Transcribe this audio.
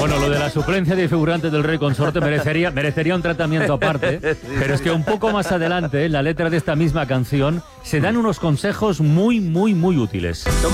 Bueno, lo de la suplencia de figurante del rey consorte merecería un tratamiento aparte, pero es que un poco más adelante, en la letra de esta misma canción, se dan unos consejos muy útiles.